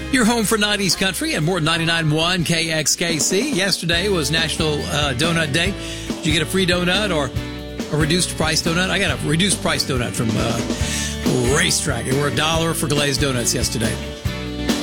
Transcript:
Your home for 90s country and more 99.1 KXKC. Yesterday was National Donut Day. Did you get a free donut or a reduced price donut? I got a reduced price donut from Racetrack. They were $1 for glazed donuts yesterday.